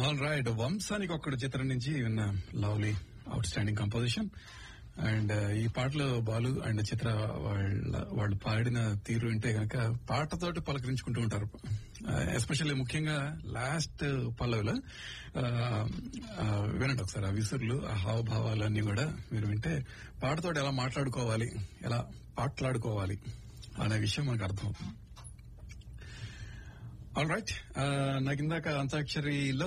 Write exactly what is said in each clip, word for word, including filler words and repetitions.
All right, వంశానికి ఒక్కడు చిత్రం నుంచి విన్న lovely out standing composition. And ఈ పాటలో బాలు అండ్ చిత్ర వాళ్ళ వాళ్ళు పాడిన తీరు వింటే కనుక పాటతోటి పలకరించుకుంటూ ఉంటారు. ఎస్పెషల్లీ ముఖ్యంగా లాస్ట్ పల్లవిలో వినండి ఒకసారి. ఆ విసురులు, ఆ హావభావాలు అన్ని కూడా మీరు వింటే పాటతోటి ఎలా మాట్లాడుకోవాలి, ఎలా పాటలాడుకోవాలి అనే విషయం మనకు అర్థమవుతుంది. ఆల్ రైట్, నాకు ఇందాక అంతాక్షరిలో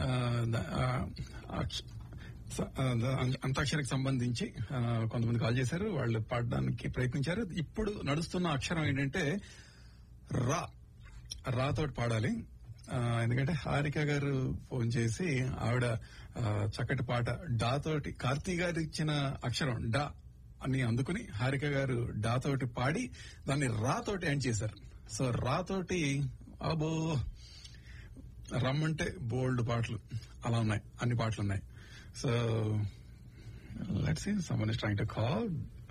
అంతాక్షరికి సంబంధించి కొంతమంది కాల్ చేశారు, వాళ్ళు పాడడానికి ప్రయత్నించారు. ఇప్పుడు నడుస్తున్న అక్షరం ఏంటంటే రా. రాతోటి పాడాలి. ఎందుకంటే హారిక గారు ఫోన్ చేసి ఆవిడ చక్కటి పాట డా తోటి, కార్తీ గారు ఇచ్చిన అక్షరం డా అని అందుకుని హారిక గారు డా తోటి పాడి దాన్ని రా తోటి ఎండ్ చేశారు. సో రా తోటి అబో రమ్మంటే బోల్డ్ పాటలు అలా ఉన్నాయి, అన్ని పాటలు ఉన్నాయి. So let's see, someone is trying to call.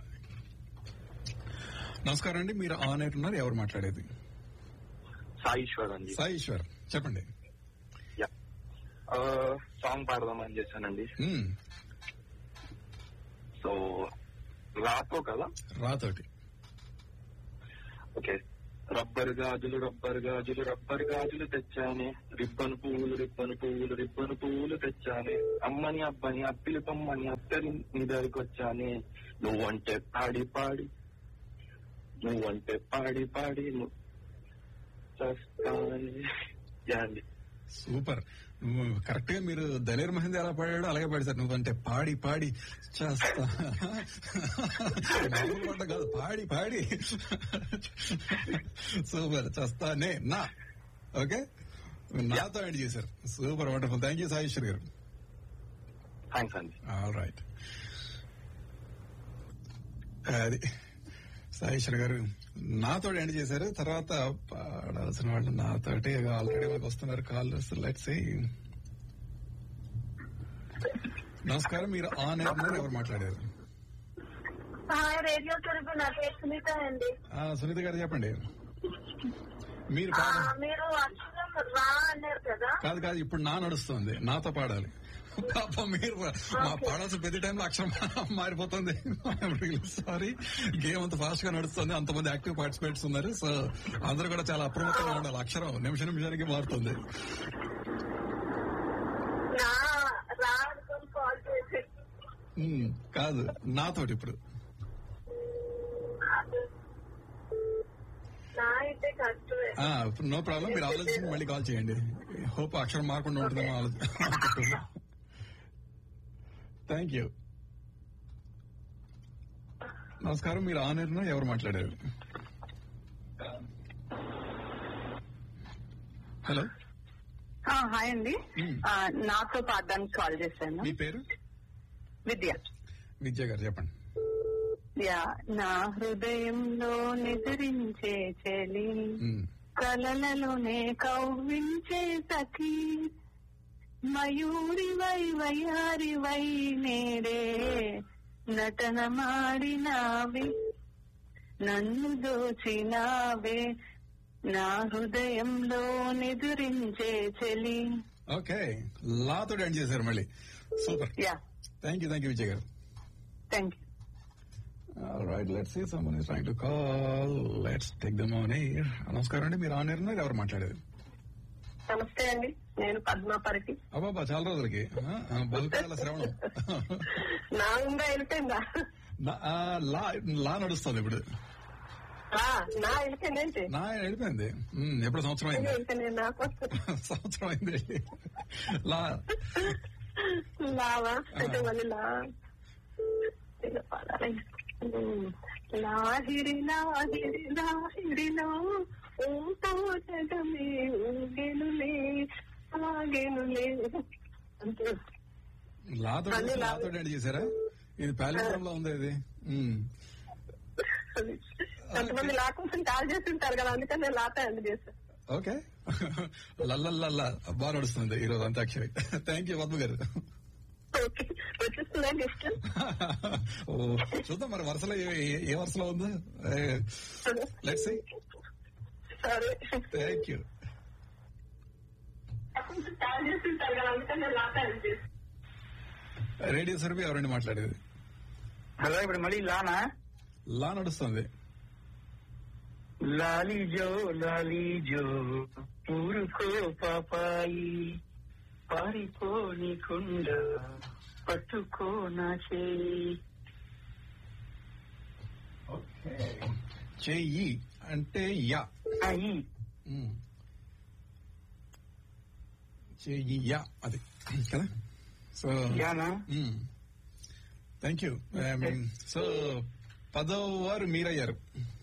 నమస్కారం అండి, మీరు ఆన్ ఎయిర్ ఉన్నారు. ఎవరు మాట్లాడేది? సాయిశ్వర్ అండి. సాయిశ్వర్, చెప్పండి. సాంగ్ పాడదామని చేశానండి. సో రాతో కదా? రాతోటి. ఓకే. రబ్బర్ గాజులు రబ్బర్ గాజులు రబ్బర్ గాజులు తెచ్చానే, రిబ్బన్ పువ్వులు రిబ్బన్ పువ్వులు రిబ్బన్ పువ్వులు తెచ్చానే, అమ్మని అబ్బని అప్పిలి పొమ్మని అత్తని నీ దగ్గరికి వచ్చానే, నువ్వంటే పాడి పాడి నువ్వంటే పాడి పాడి చేస్తానే. సూపర్. కరెక్ట్ గా మీరు దలేర్ మహందీ ఎలా పాడాడో అలాగే పాడారు. నువ్వంటే పాడి పాడి చేస్తా, పాట కాదు పాడి పాడి. సూపర్. చేస్తానే నా. ఓకే, నాతో యాడ్ చేశారు. Super, wonderful. థ్యాంక్ యూ సాయేశ్వర్ గారు. థ్యాంక్స్ అండి. ఆల్ రైట్, అది సాయేశ్వర్ గారు నాతో ఎండ్ చేశారు. తర్వాత పాడాల్సిన వాళ్ళు నాతోటి ఆల్రెడీ మాకు వస్తున్నారు కాలర్స్. Let's see. నమస్కారం, మీరు ఆన్ ఎయిర్ ఉన్నారు. ఎవరు మాట్లాడారు? రేడియో సునీత అండి. సునీత గారు చెప్పండి. మీరు మీరు రా అన్నారు కదా? కాదు కాదు, ఇప్పుడు నా నడుస్తుంది, నాతో పాడాలి. పాప మీరు మా పాడాల్సిన ప్రతి టైంలో అక్షరం మారిపోతుంది. సారీ, గేమ్ అంత ఫాస్ట్ గా నడుస్తుంది, అంతమంది యాక్టివ్ పార్టిసిపేట్స్ ఉన్నారు. సో అందరూ కూడా చాలా అప్రమత్తంగా ఉండాలి. అక్షరం నిమిషం నిమిషానికి మారుతుంది. కాదు, నాతోటి ఇప్పుడు నో ప్రాబ్లం. మీరు ఆలోచించి మళ్ళీ కాల్ చేయండి. హోప్ అక్షరం మారకుండా ఉంటుందేమో ఆలోచన. Thank you. నమస్కారం, మీరు ఆన్ ఎయిర్ ఎవరు మాట్లాడారు? హలో. హాయ్ అండి, నాతో పాడడానికి కాల్ చేశాను. మీ పేరు? విద్య. విద్య గారు చెప్పండి. యా, నా హృదయంలో నిద్రించే చెలి, కలలలోనే కవ్వించే సఖీ, మయూరి వై వయారి వై నేడే నటన మాడినావే, నన్ను దోచినావే, నా హృదయంలో నిదురించే చెలి. ఓకే, లాతో ఎండ్ చేశారు మళ్ళీ. Super. Yeah, thank you. Thank you Vijay గారు. Thank you. All right, let's see, someone is trying to call. Let's take them on air. నమస్కారం అండి, మీరు ఆన్ ఎయిర్ ఉన్నారు. ఎవరు మాట్లాడేది? నమస్తే అండి, నేను పద్మాపరికి. అబ్బాబా, చాలా రోజులకి బహుకాల శ్రవణం. నా ఉందా వెళ్ళిపోయిందా? లా నడుస్తుంది ఇప్పుడు. నా వెళ్ళిపోయింది. నా వెళ్ళిపోయింది ఎప్పుడు? సంవత్సరం అయింది. సంవత్సరం అయింది. లా లావా అంటే మళ్ళీ లా లాహిరి లాహిరి లాహిరిలో ఊటమే ఊగెనులే ఆగెనులే. లాతో లాతో ఎండ్ చేశారా? ఇది ప్యాలెండ్రంలో ఉంది. ఇది కొంతమంది లా కోసం కాల్ చేస్తుంటారు కదా, అందుకని నేను లాతో ఎండ్ చేశాను. ఓకే, లల్లల్లా బాగా నడుస్తుంది ఈరోజు అంతాక్షరి. థ్యాంక్ యూ పద్మ గారు. చూద్దాం మరి వరుసలో ఏ వరుసలో ఉందో. Let's see. Thank you. కోసం కాల్ చేస్తుంటారు కదా, అందుకని నేను లాస్ట్ టైం చేసి. రేడియో సర్వీ ఎవరండి మాట్లాడేది? హలో, ఇప్పుడు మళ్ళీ లానా? లా నడుస్తుంది. లాలి జో లాలి జో ఊరుకో పాపాయి, పారిపో నీకుండ పట్టుకో నా చేయి. చెయ్యి అంటే యా, అయి ఉమ్. చెయ్యి యా అది కదా. So Yana? Thank you. So పదో వారు మీరయ్యారు.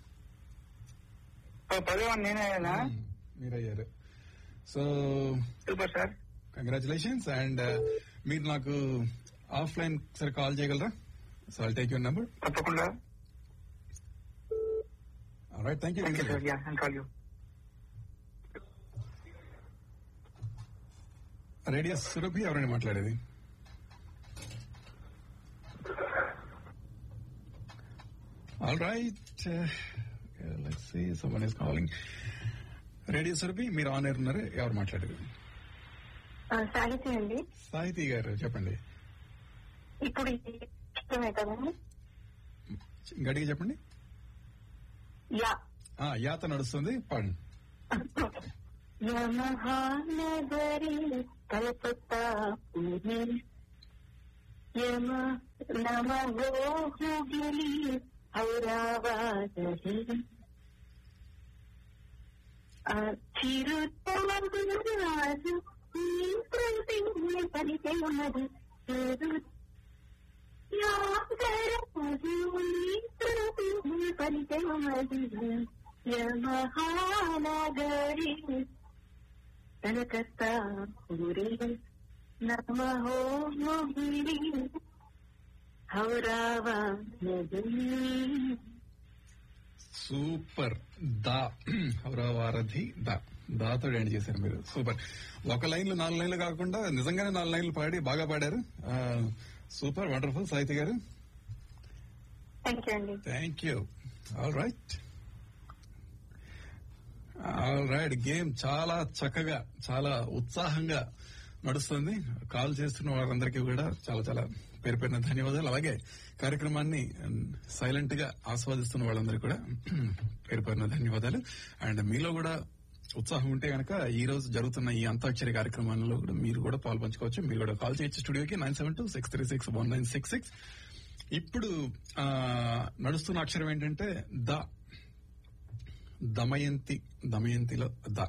పదవాన్ని నేనేనా? ఉమ్, మీరయ్యారు. So super sir, congratulations. And మీరు నాకు ఆఫ్లైన్ సరే కాల్ చేయగలరా? So I'll take your number. తప్పకుండా. Right, thank you. Radio Surabhi ఎవరైనా మాట్లాడేది? All right, let's see, someone is calling. Radio Surabhi, మీరు ఆన్ ఎయిర్ ఉన్నారు. ఎవరు మాట్లాడేది? సాహిత్యం అండి. సాహితీ గారు చెప్పండి. ఇప్పుడు ఇష్టమే కదండి. గట్టిగా చెప్పండి. యా ఆ, యాత నడుస్తుంది, పాడండి. యమహానగరి కల్పతా పూరి యమ నమోహుగిలి ఔరావాదహి చిరుతమరాజు ఈ ప్రతి పలికే ఉన్నది పలికే ఉన్నది యమహానగరి కలకత్తా పూరి నమోహుగిలి ఔరావాదహి. సూపర్. దా హౌరావారధి దా దాతో ఎండ్ చేశారు మీరు. సూపర్. ఒక లైన్లు నాలుగు లైన్లు కాకుండా నిజంగానే నాలుగు లైన్లు పాడి బాగా పాడారు. సూపర్, వండర్ఫుల్ సాహితీ గారు. థ్యాంక్ యూ అండి. Thank you. All right, all right. Game చాలా చక్కగా చాలా ఉత్సాహంగా నడుస్తుంది. కాల్ చేస్తున్న వారందరికీ కూడా చాలా చాలా పేరు పేరున ధన్యవాదాలు. అలాగే కార్యక్రమాన్ని సైలెంట్ గా ఆస్వాదిస్తున్న వాళ్ళందరికీ కూడా పేరు పేరున ధన్యవాదాలు. అండ్ మీలో కూడా ఉత్సాహం ఉంటే కనుక ఈ రోజు జరుగుతున్న ఈ అంతాక్షరి కార్యక్రమాల్లో కూడా మీరు కూడా పాల్పంచుకోవచ్చు. మీరు కూడా కాల్ చేయొచ్చు స్టూడియోకి nine seven two six three six one nine six six. ఇప్పుడు నడుస్తున్న అక్షరం ఏంటంటే the. Damayanti, దమయంతిలో the.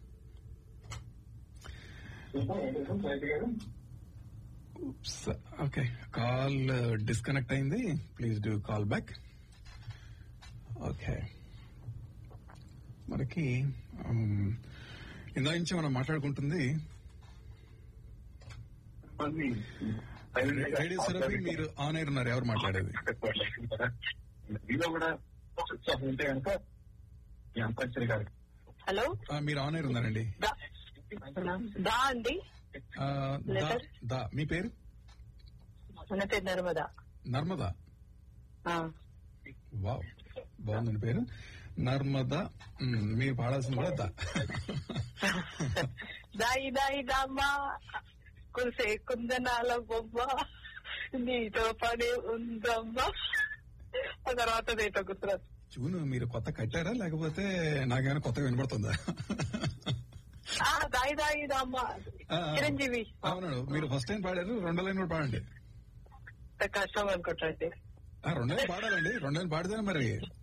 Okay, call disconnect అయింది. Please do call back. Okay, మనకి ఇందా నుంచి మనం మాట్లాడుకుంటుంది రేడియో సురభి. మీరు ఆన్ ఎయిర్ ఉన్నారు. ఎవరు మాట్లాడేది? హలో, మీరు ఆన్ ఎయిర్ ఉన్నారండి. దా అండి. దా, మీ పేరు? మన పేరు నర్మదా. నర్మదా, వావ్, బాగుందండి పేరు నర్మదా. మీరు పాడాల్సింది కూడా దా. దాయి దాయి దామ్మ కురిసే కుందనాల బొమ్మ నీతో పని ఉందమ్మా. ఆ తర్వాత నేతో గుర్తురాదు. చూను, మీరు కొత్త కట్టారా లేకపోతే నాకేమైనా కొత్తగా వినపడుతుందా? దాయి దాయి దామ్మ చిరంజీవి. అవును, మీరు ఫస్ట్ టైం పాడారు. రెండో లైన్ కూడా పాడండి. కష్టం అనుకుంటాండి. రెండో లైన్ పాడాలండి. రెండో లైన్ పాడితే మరి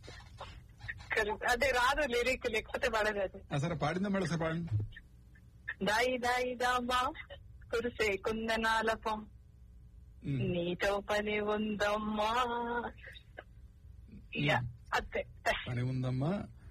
అదే రాదు లిరిక్, లేకపోతే పాడలేదు. సరే, పాడిందా మేడం? సార్ పాడండి. దాయి దాయి దామ్మ కురిసే కుందనాలపం నీతో పని ఉందమ్మా. అంతే, పని ఉందమ్మా.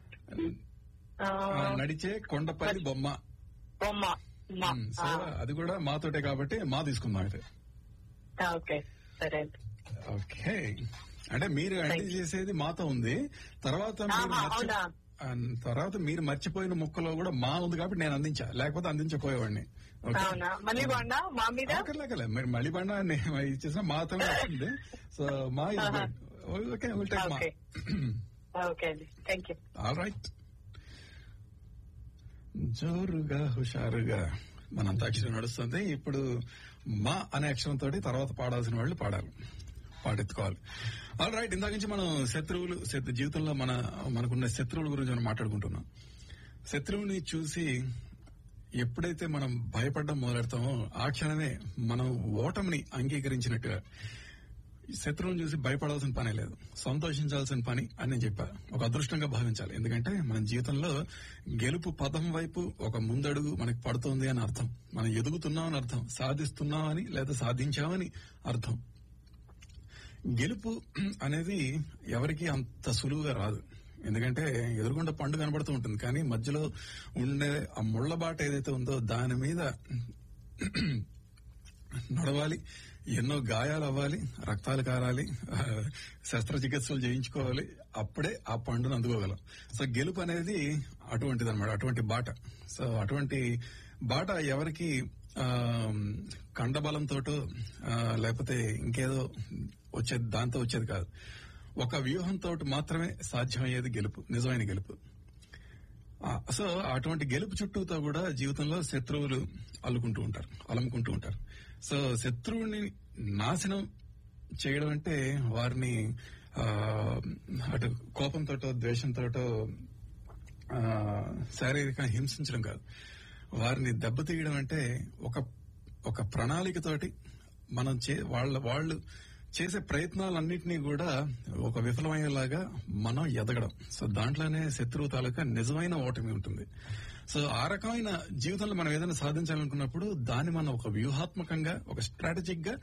నడిచే కొండపల్లి బొమ్మ. బొమ్మ. సో అది కూడా మాతోటే కాబట్టి మా తీసుకుందాం అయితే. ఓకే, సరే. ఓకే, అంటే మీరు ఎండ్ చేసేది మాతో ఉంది. తర్వాత తర్వాత మీరు మర్చిపోయిన ముక్కలో కూడా మా ఉంది కాబట్టి నేను అందించా, లేకపోతే అందించపోయేవాడిని. మళ్ళీ బండ మా మీద మరి మళ్ళీ బండ ఇచ్చేసిన మాతోనే వస్తుంది. సో మా ఓకే, విల్ టేక్ మా. ఓకే అండి, థ్యాంక్ యూ. All right. జోరుగా హుషారుగా మన అంతాక్షరి నడుస్తుంది. ఇప్పుడు మా అనే అక్షరంతో తర్వాత పాడాల్సిన వాళ్ళు పాడాలి, పాడెత్తుకోవాలి. ఆల్ రైట్, ఇందాక నుంచి మనం శత్రువులు శత్రు జీవితంలో మన మనకున్న శత్రువుల గురించి మనం మాట్లాడుకుంటున్నాం. శత్రువుని చూసి ఎప్పుడైతే మనం భయపడడం మొదలెడతామో ఆ క్షణమే మనం ఓటమిని అంగీకరించినట్టుగా. శత్రువుని చూసి భయపడాల్సిన పనే లేదు, సంతోషించాల్సిన పని అని నేను చెప్పా. ఒక అదృష్టంగా భావించాలి. ఎందుకంటే మన జీవితంలో గెలుపు పదం వైపు ఒక ముందడుగు మనకి పడుతోంది అని అర్థం. మనం ఎదుగుతున్నామని అర్థం, సాధిస్తున్నామని లేదా సాధించామని అర్థం. గెలుపు అనేది ఎవరికి అంత సులువుగా రాదు. ఎందుకంటే ఎదురుగుండా పండు కనబడుతూ ఉంటుంది, కానీ మధ్యలో ఉండే ఆ ముళ్లబాట ఏదైతే ఉందో దాని మీద నడవాలి, ఎన్నో గాయాలు అవ్వాలి, రక్తాలు కారాలి, శస్త్రచికిత్సలు చేయించుకోవాలి, అప్పుడే ఆ పండును అందుకోగలం. సో గెలుపు అనేది అటువంటిది అనమాట, అటువంటి బాట. సో అటువంటి బాట ఎవరికి ఆ కండబలంతోటో లేకపోతే ఇంకేదో వచ్చేది దాంతో వచ్చేది కాదు. ఒక వ్యూహంతో మాత్రమే సాధ్యమయ్యేది గెలుపు, నిజమైన గెలుపు. సో అటువంటి గెలుపు చుట్టూతో కూడా జీవితంలో శత్రువులు అల్లుకుంటూ ఉంటారు, అలముకుంటూ ఉంటారు. సో శత్రువుని నాశనం చేయడం అంటే వారిని అటు కోపంతోటో ద్వేషంతోటో శారీరకంగా హింసించడం కాదు. వారిని దెబ్బతీయడం అంటే ఒక ఒక ప్రణాళికతోటి మనం చే వాళ్ళ వాళ్ళు చేసే ప్రయత్నాలన్నింటినీ కూడా ఒక విఫలమయ్యేలాగా మనం ఎదగడం. సో దాంట్లోనే శత్రువు తాలూకా నిజమైన ఓటమి ఉంటుంది. సో ఆ రకమైన జీవితంలో మనం ఏదైనా సాధించాలనుకున్నప్పుడు దాన్ని మనం ఒక వ్యూహాత్మకంగా, ఒక స్ట్రాటజిక్ గా